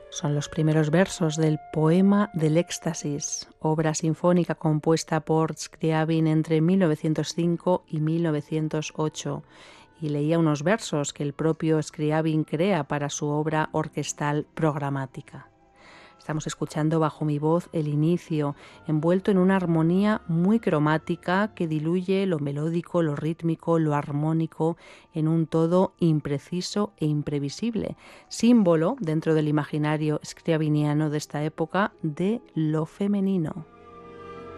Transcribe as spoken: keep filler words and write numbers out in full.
Son los primeros versos del Poema del Éxtasis, obra sinfónica compuesta por Scriabin entre mil novecientos cinco y mil novecientos ocho, y leía unos versos que el propio Scriabin crea para su obra orquestal programática. Estamos escuchando bajo mi voz el inicio, envuelto en una armonía muy cromática que diluye lo melódico, lo rítmico, lo armónico en un todo impreciso e imprevisible, símbolo dentro del imaginario scriabiniano de esta época de lo femenino.